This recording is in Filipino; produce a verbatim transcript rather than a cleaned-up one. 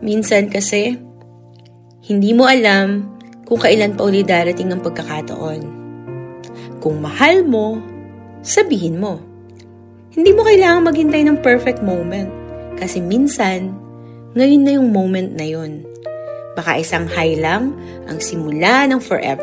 Minsan kasi, hindi mo alam kung kailan pa uli darating ang pagkakataon. Kung mahal mo, sabihin mo. Hindi mo kailangang maghintay ng perfect moment. Kasi minsan, ngayon na yung moment na yun. Baka isang hi lang ang simula ng forever.